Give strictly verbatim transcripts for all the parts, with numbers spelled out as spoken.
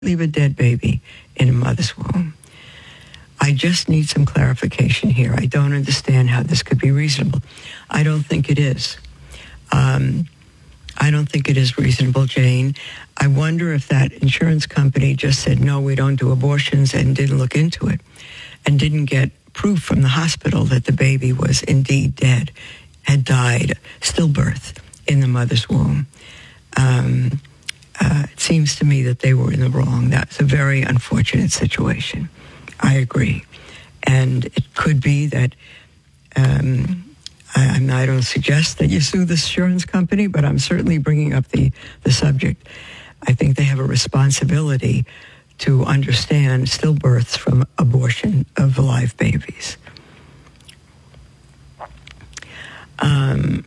leave a dead baby in a mother's womb. I just need some clarification here. I don't understand how this could be reasonable. I don't think it is. Um, I don't think it is reasonable, Jane. I wonder if that insurance company just said, no, we don't do abortions, and didn't look into it, and didn't get proof from the hospital that the baby was indeed dead, had died, stillbirth in the mother's womb. Um, uh, it seems to me that they were in the wrong. That's a very unfortunate situation. I agree. And it could be that, um, I, I don't suggest that you sue the insurance company, but I'm certainly bringing up the, the subject. I think they have a responsibility to understand stillbirths from abortion of live babies. Um,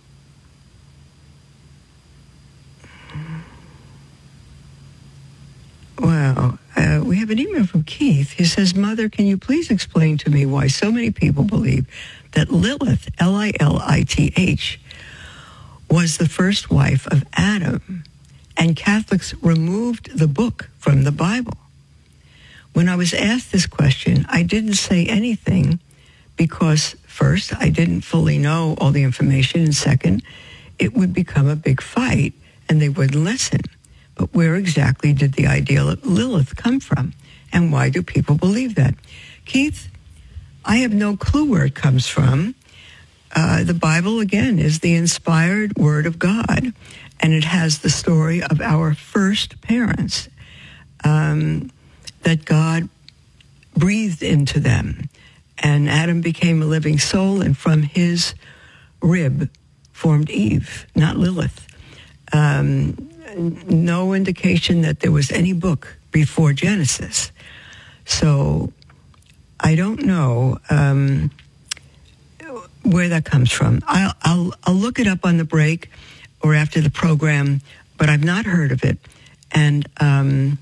wow. Uh, we have an email from Keith. He says, Mother, can you please explain to me why so many people believe that Lilith, L I L I T H, was the first wife of Adam, and Catholics removed the book from the Bible? When I was asked this question, I didn't say anything because, first, I didn't fully know all the information, and second, it would become a big fight and they wouldn't listen. But where exactly did the idea of Lilith come from? And why do people believe that? Keith, I have no clue where it comes from. Uh, the Bible, again, is the inspired Word of God, and it has the story of our first parents, um, that God breathed into them. And Adam became a living soul, and from his rib formed Eve, not Lilith. Um, no indication that there was any book before Genesis. So I don't know um, where that comes from. I'll, I'll, I'll look it up on the break or after the program, but I've not heard of it. And um,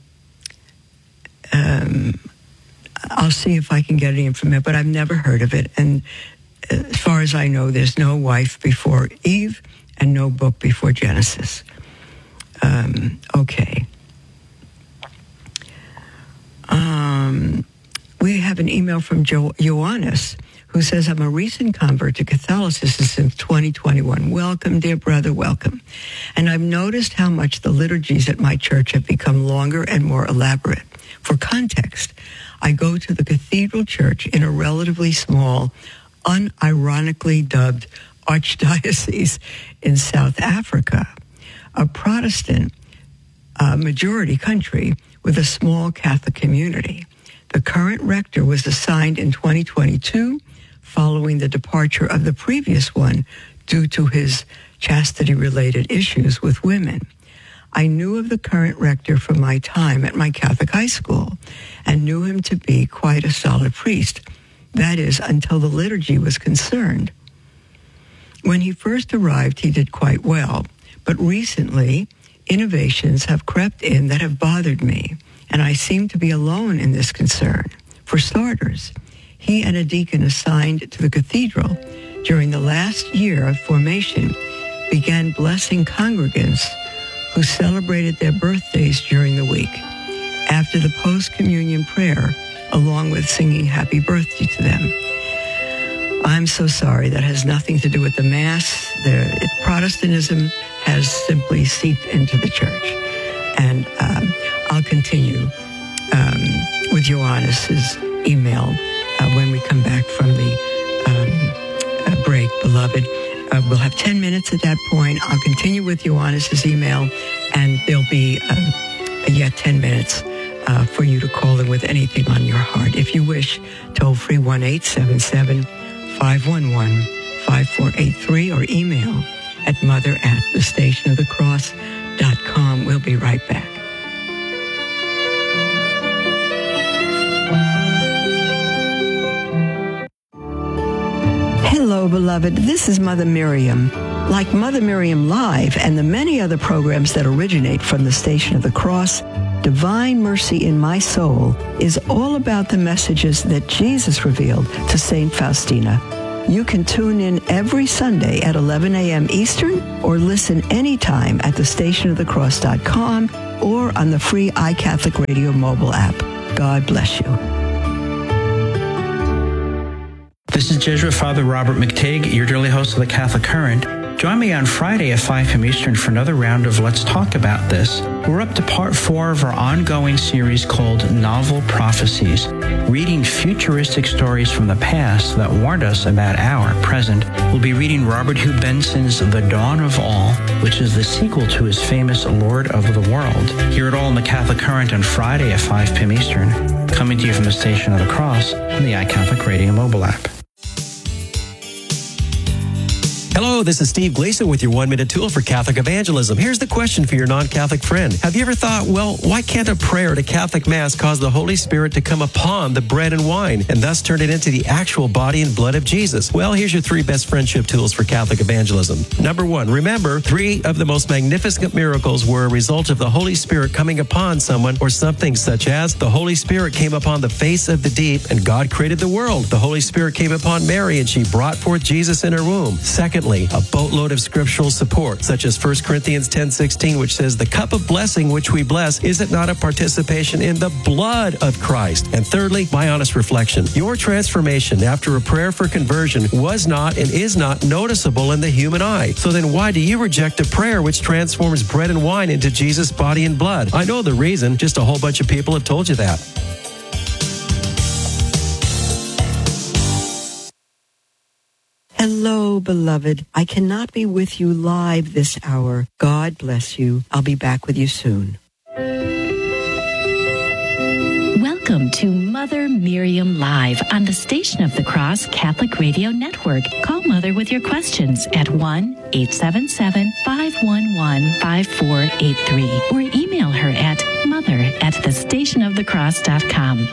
um, I'll see if I can get any information, but I've never heard of it. And as far as I know, there's no wife before Eve and no book before Genesis. Um, okay. Um, we have an email from jo- Ioannis, who says, I'm a recent convert to Catholicism since twenty twenty-one. Welcome, dear brother, welcome. And I've noticed how much the liturgies at my church have become longer and more elaborate. For context, I go to the cathedral church in a relatively small, unironically dubbed archdiocese in South Africa, a Protestant uh, majority country with a small Catholic community. The current rector was assigned in twenty twenty-two following the departure of the previous one due to his chastity-related issues with women. I knew of the current rector from my time at my Catholic high school and knew him to be quite a solid priest. That is, until the liturgy was concerned. When he first arrived, he did quite well, but recently, innovations have crept in that have bothered me, and I seem to be alone in this concern. For starters, he and a deacon assigned to the cathedral during the last year of formation began blessing congregants who celebrated their birthdays during the week after the post-communion prayer, along with singing happy birthday to them. I'm so sorry. That has nothing to do with the Mass. The, Protestantism has simply seeped into the church. And um, I'll continue um, with Ioannis's email uh, when we come back from the um, uh, break, beloved. Uh, we'll have ten minutes at that point. I'll continue with Ioannis's email, and there'll be um, yet ten minutes uh, for you to call in with anything on your heart. If you wish, toll free one eight seven seven, five one one, five four eight three or email at mother at the station of the cross dot com. We'll be right back. Hello, beloved. This is Mother Miriam. Like Mother Miriam Live and the many other programs that originate from the Station of the Cross, Divine Mercy in My Soul is all about the messages that Jesus revealed to Saint Faustina. You can tune in every Sunday at eleven a.m. Eastern or listen anytime at the station of the cross dot com or on the free iCatholic Radio mobile app. God bless you. This is Jesuit Father Robert McTigg, your daily host of the Catholic Current. Join me on Friday at five p.m. Eastern for another round of Let's Talk About This. We're up to part four of our ongoing series called Novel Prophecies, reading futuristic stories from the past that warned us about our present. We'll be reading Robert Hugh Benson's The Dawn of All, which is the sequel to his famous Lord of the World. Hear it all in the Catholic Current on Friday at five p.m. Eastern, coming to you from the Station of the Cross on the iCatholic Radio mobile app. Hello, this is Steve Gleason with your one-minute tool for Catholic evangelism. Here's the question for your non-Catholic friend. Have you ever thought, well, why can't a prayer at a Catholic Mass cause the Holy Spirit to come upon the bread and wine and thus turn it into the actual body and blood of Jesus? Well, here's your three best friendship tools for Catholic evangelism. Number one, remember, three of the most magnificent miracles were a result of the Holy Spirit coming upon someone or something, such as the Holy Spirit came upon the face of the deep and God created the world. The Holy Spirit came upon Mary and she brought forth Jesus in her womb. Secondly, a boatload of scriptural support, such as First Corinthians ten sixteen, which says, the cup of blessing which we bless, is it not a participation in the blood of Christ? And thirdly, my honest reflection. Your transformation after a prayer for conversion was not and is not noticeable in the human eye. So then why do you reject a prayer which transforms bread and wine into Jesus' body and blood? I know the reason. Just a whole bunch of people have told you that. Hello, beloved. I cannot be with you live this hour. God bless you. I'll be back with you soon. Welcome to Mother Miriam Live on the Station of the Cross Catholic Radio Network. Call Mother with your questions at one eight seven seven, five one one, five four eight three or email her at mother at the station of the cross dot com.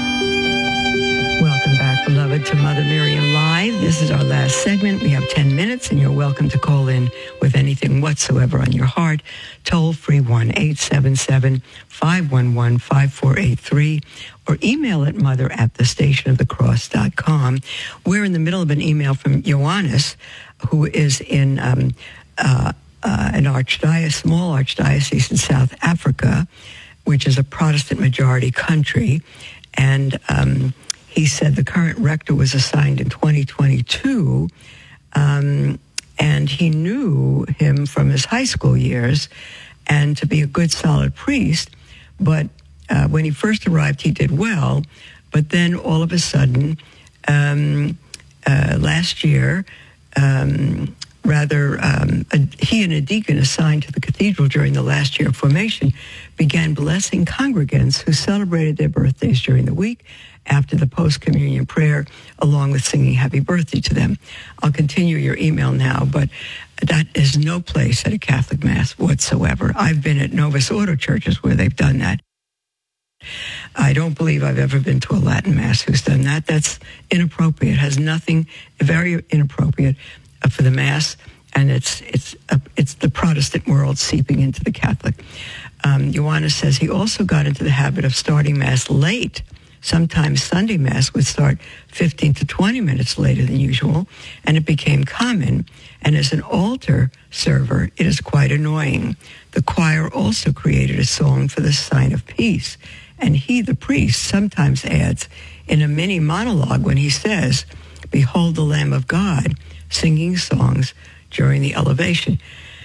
Welcome back, beloved, to Mother Miriam Live. This is our last segment. We have ten minutes, and you're welcome to call in with anything whatsoever on your heart. Toll free one eight seven seven, five one one, five four eight three or email at mother at the station of the cross dot com. We're in the middle of an email from Ioannis, who is in um, uh, uh, an archdiocese, small archdiocese in South Africa, which is a Protestant majority country. And um, he said the current rector was assigned in twenty twenty-two, um, and he knew him from his high school years and to be a good, solid priest. But uh, when he first arrived, he did well. But then all of a sudden, um, uh, last year, um, rather, um, a, he and a deacon assigned to the cathedral during the last year of formation began blessing congregants who celebrated their birthdays during the week after the post-communion prayer, along with singing happy birthday to them. I'll continue your email now, but that is no place at a Catholic Mass whatsoever. I've been at Novus Ordo churches where they've done that. I don't believe I've ever been to a Latin Mass who's done that. That's inappropriate. It has nothing, very inappropriate for the Mass, and it's it's uh, it's the Protestant world seeping into the Catholic. Um, Ioannis says he also got into the habit of starting Mass late. Sometimes Sunday Mass would start fifteen to twenty minutes later than usual, and it became common. And as an altar server, it is quite annoying. The choir also created a song for the sign of peace, and he, the priest, sometimes adds in a mini monologue when he says, "Behold the Lamb of God," singing songs during the elevation.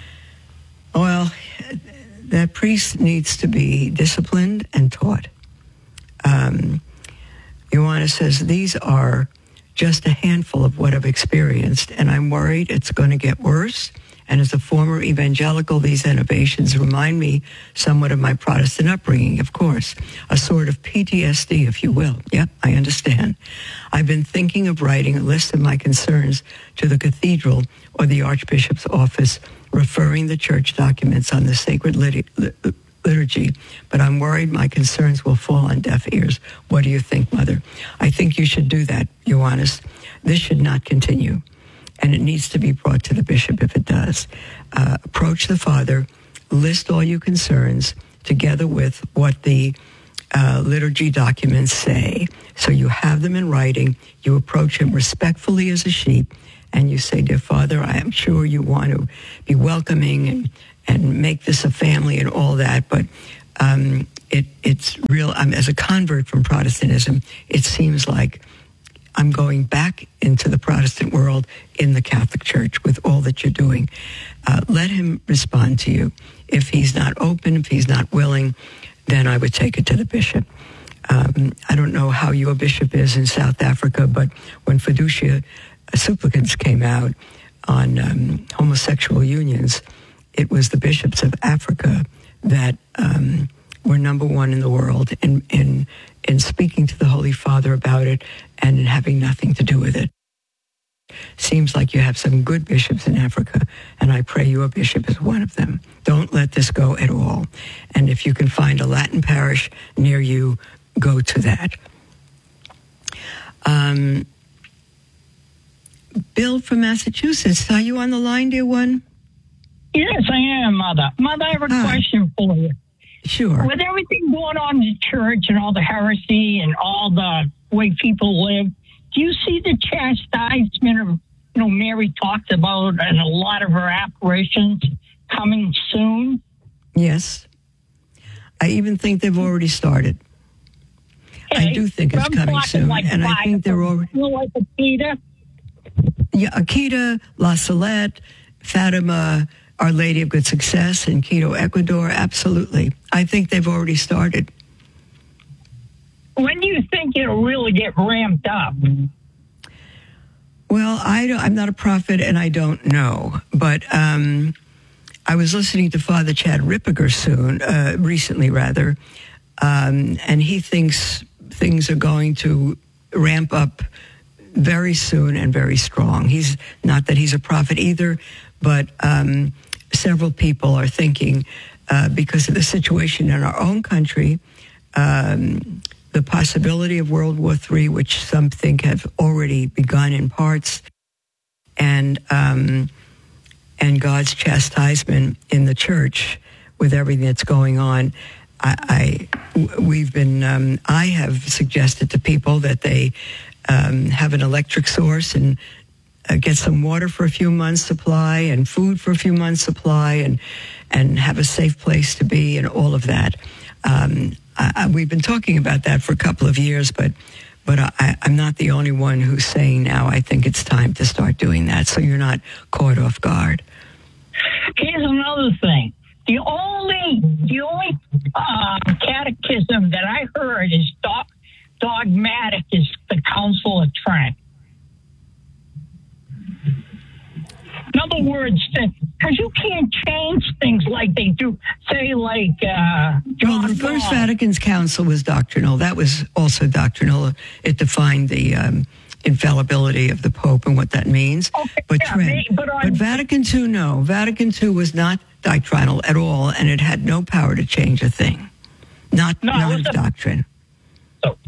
Well, that priest needs to be disciplined and taught. Um, Ioannis says, these are just a handful of what I've experienced, and I'm worried it's going to get worse. And as a former evangelical, these innovations remind me somewhat of my Protestant upbringing, of course. A sort of P T S D, if you will. Yep, I understand. I've been thinking of writing a list of my concerns to the cathedral or the Archbishop's office, referring the church documents on the sacred lit- liturgy, but I'm worried my concerns will fall on deaf ears. What do you think, Mother? I think you should do that, Ioannis. This should not continue, and it needs to be brought to the bishop if it does. Uh, approach the Father, list all your concerns together with what the uh, liturgy documents say. So you have them in writing, you approach him respectfully as a sheep, and you say, dear Father, I am sure you want to be welcoming and and make this a family and all that. But um, it, it's real. I'm, as a convert from Protestantism, it seems like I'm going back into the Protestant world in the Catholic Church with all that you're doing. Uh, let him respond to you. If he's not open, if he's not willing, then I would take it to the bishop. Um, I don't know how your bishop is in South Africa, but when Fiducia Supplicans came out on um, homosexual unions, it was the bishops of Africa that um, were number one in the world in, in in speaking to the Holy Father about it and in having nothing to do with it. Seems like you have some good bishops in Africa, and I pray your bishop is one of them. Don't let this go at all. And if you can find a Latin parish near you, go to that. Um, Bill from Massachusetts, are you on the line, dear one? Yes, I am, Mother. Mother, I have a Hi. question for you. Sure. With everything going on in the church and all the heresy and all the way people live, do you see the chastisement of, you know, Mary talked about and a lot of her apparitions coming soon? Yes. I even think they've already started. Okay. I do think it's I'm coming talking soon, like and I five think they're of them. already... You know, like Akita? Yeah, Akita, La Salette, Fatima, Our Lady of Good Success in Quito, Ecuador, absolutely. I think they've already started. When do you think it'll really get ramped up? Well, I don't, I'm not a prophet, and I don't know. But um, I was listening to Father Chad Ripperger soon, uh, recently rather, um, and he thinks things are going to ramp up very soon and very strong. He's not that he's a prophet either, but um, several people are thinking uh, because of the situation in our own country, um, the possibility of World War Three, which some think have already begun in parts, and um, and God's chastisement in the church with everything that's going on. I, I we've been um, I have suggested to people that they um, have an electric source and uh, get some water for a few months supply and food for a few months supply and and have a safe place to be and all of that. Um, I, I, we've been talking about that for a couple of years, but but I, I'm not the only one who's saying now I think it's time to start doing that, so you're not caught off guard. Here's another thing. The only the only uh, catechism that I heard is dog, dogmatic is the Council of Trent. In other words, because you can't change things like they do, say, like uh, John Well, the First Paul. Vatican Council was doctrinal. That was also doctrinal. It defined the um, infallibility of the Pope and what that means. Okay, but, yeah, Trent, they- but but I'm- Vatican Two, no. Vatican Two was not doctrinal at all, and it had no power to change a thing. Not, No, not it was a a- doctrine. So,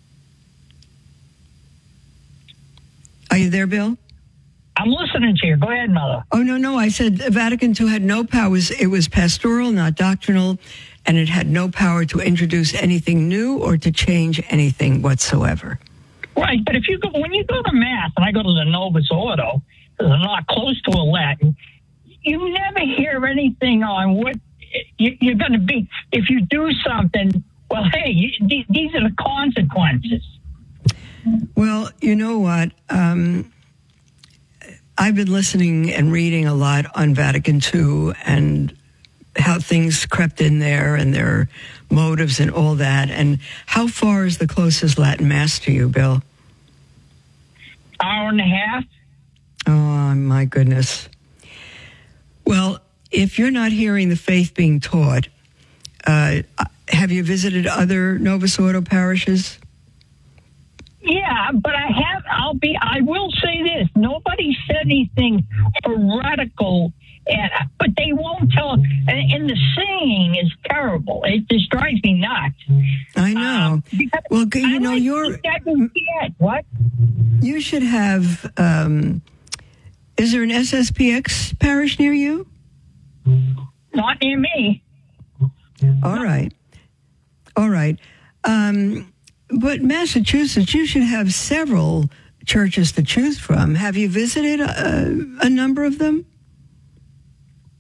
Are you there, Bill? I'm listening to you. Go ahead, Mother. Oh, no, no. I said Vatican Two had no power. It was, it was pastoral, not doctrinal, and it had no power to introduce anything new or to change anything whatsoever. Right, but if you go when you go to Mass, and I go to the Novus Ordo, because I'm not close to a Latin, you never hear anything on what you, you're going to be. If you do something, well, hey, you, these are the consequences. Well, you know what? Um, I've been listening and reading a lot on Vatican Two and how things crept in there and their motives and all that. And how far is the closest Latin Mass to you, Bill? Hour and a half. Oh, my goodness. Well, if you're not hearing the faith being taught, uh, have you visited other Novus Ordo parishes? Yeah, but I have. I'll be. I will say this: nobody said anything heretical, and but they won't tell. And, and the singing is terrible. It just drives me nuts. I know. Um, because well, you I know, like you're that you get. What? you should have. Um, is there an S S P X parish near you? Not near me. All right. All right. Um, but Massachusetts, you should have several churches to choose from. Have you visited a, a number of them?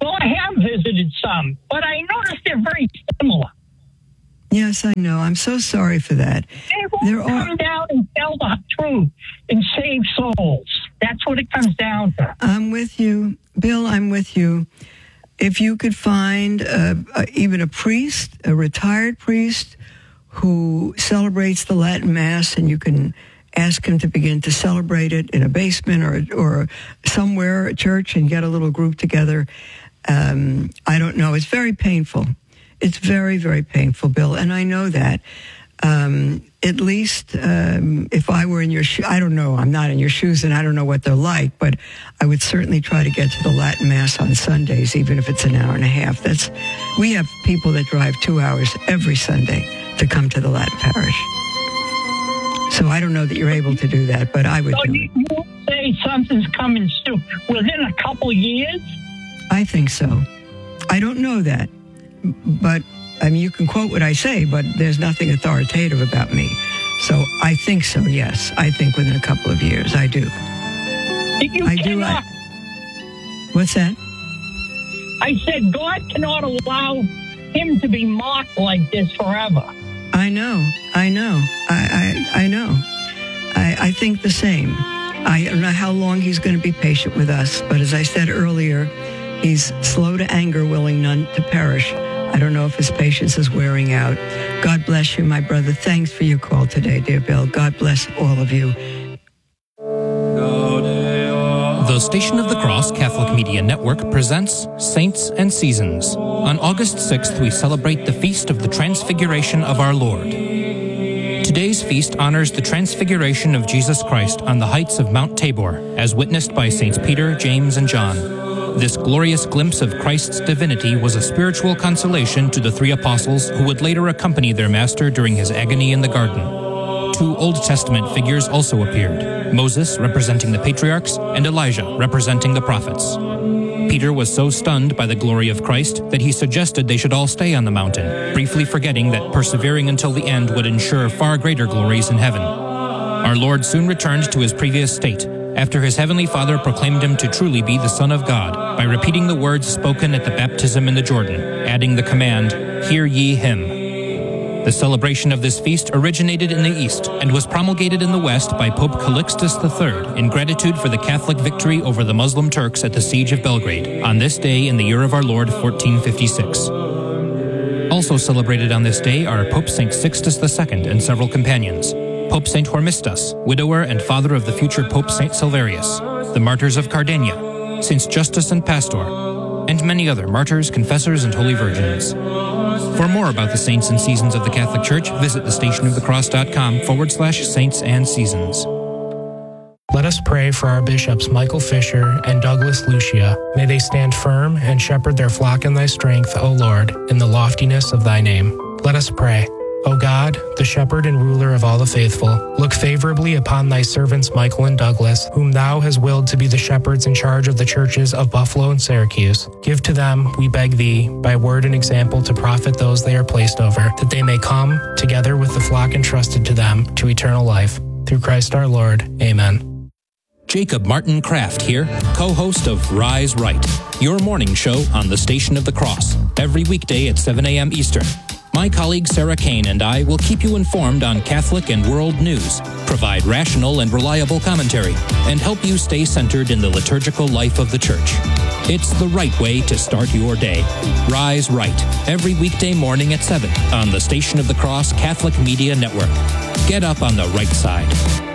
Well, I have visited some, but I noticed they're very similar. Yes, I know. I'm so sorry for that. They won't There come are- down and tell the truth and save souls. That's what it comes down to. I'm with you. Bill, I'm with you. If you could find uh, uh, even a priest, a retired priest, who celebrates the Latin Mass, and you can ask him to begin to celebrate it in a basement or or somewhere, a church, and get a little group together. Um, I don't know. It's very painful. It's very, very painful, Bill, and I know that. Um, at least um, if I were in your shoes, I don't know, I'm not in your shoes and I don't know what they're like, but I would certainly try to get to the Latin Mass on Sundays, even if it's an hour and a half. That's, we have people that drive two hours every Sunday to come to the Latin parish. So I don't know that you're able to do that, but I would So do you, it. you say something's coming soon. Within a couple years? I think so. I don't know that, but I mean, you can quote what I say, but there's nothing authoritative about me. So I think so, yes. I think within a couple of years, I do. You I do. cannot, I, what's that? I said God cannot allow him to be mocked like this forever. I know. I know. I, I, I know. I, I think the same. I don't know how long he's going to be patient with us, but as I said earlier, he's slow to anger, willing none to perish. I don't know if his patience is wearing out. God bless you, my brother. Thanks for your call today, dear Bill. God bless all of you. The Station of the Cross Catholic Media Network presents Saints and Seasons. On August sixth, we celebrate the Feast of the Transfiguration of our Lord. Today's feast honors the Transfiguration of Jesus Christ on the heights of Mount Tabor, as witnessed by Saints Peter, James, and John. This glorious glimpse of Christ's divinity was a spiritual consolation to the three apostles who would later accompany their master during his agony in the garden. Two Old Testament figures also appeared, Moses representing the patriarchs and Elijah representing the prophets. Peter was so stunned by the glory of Christ that he suggested they should all stay on the mountain, briefly forgetting that persevering until the end would ensure far greater glories in heaven. Our Lord soon returned to his previous state, after his heavenly Father proclaimed him to truly be the Son of God by repeating the words spoken at the baptism in the Jordan, adding the command, "Hear ye him." The celebration of this feast originated in the East and was promulgated in the West by Pope Calixtus the Third in gratitude for the Catholic victory over the Muslim Turks at the Siege of Belgrade on this day in the year of our Lord fourteen fifty-six. Also celebrated on this day are Pope Saint Sixtus the Second and several companions, Pope Saint Hormisdas, widower and father of the future Pope Saint Silverius, the martyrs of Cardennia, Saints Justus and Pastor, and many other martyrs, confessors, and holy virgins. For more about the saints and seasons of the Catholic Church, visit thestationofthecross.com forward slash saints and seasons. Let us pray for our bishops Michael Fisher and Douglas Lucia. May they stand firm and shepherd their flock in thy strength, O Lord, in the loftiness of thy name. Let us pray. O God, the shepherd and ruler of all the faithful, look favorably upon thy servants Michael and Douglas, whom thou hast willed to be the shepherds in charge of the churches of Buffalo and Syracuse. Give to them, we beg thee, by word and example to profit those they are placed over, that they may come, together with the flock entrusted to them, to eternal life. Through Christ our Lord. Amen. Jacob Martin Kraft here, co-host of Rise Right, your morning show on the Station of the Cross, every weekday at seven a.m. Eastern. My colleague Sarah Kane and I will keep you informed on Catholic and world news, provide rational and reliable commentary, and help you stay centered in the liturgical life of the Church. It's the right way to start your day. Rise Right, every weekday morning at seven on the Station of the Cross Catholic Media Network. Get up on the right side.